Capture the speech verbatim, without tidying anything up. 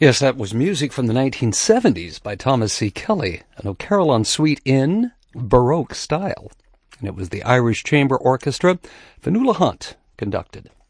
Yes, that was music from the nineteen seventies by Thomas C. Kelly, an O'Carrollon suite in Baroque style. And it was the Irish Chamber Orchestra. Fionnuala Hunt conducted.